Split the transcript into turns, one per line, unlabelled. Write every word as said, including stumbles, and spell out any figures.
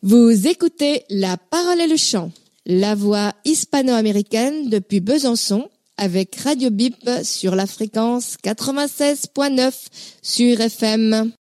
Vous écoutez La Parole et le Chant, la voix hispano-américaine depuis Besançon avec Radio Bip sur la fréquence quatre-vingt-seize point neuf sur F M.